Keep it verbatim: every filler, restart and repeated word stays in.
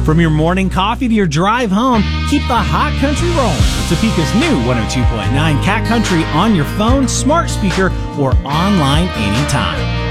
From your morning coffee to your drive home, keep the hot country rolling with Topeka's new one oh two point nine Cat Country on your phone, smart speaker, or online anytime.